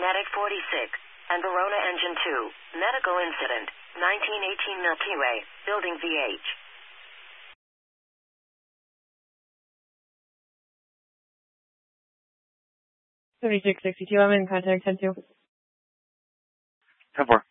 Medic 46. And Verona Engine 2. Medical incident. 1918 Milky Way. Building VH. 3662, I'm in contact 10-2. 10-4.